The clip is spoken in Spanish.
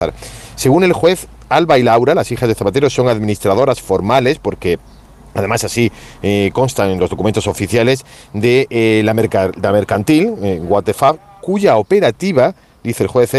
Según el juez, Alba y Laura, las hijas de Zapatero, son administradoras formales porque además así constan en los documentos oficiales de la mercantil, Waterfab, cuya operativa, dice el juez,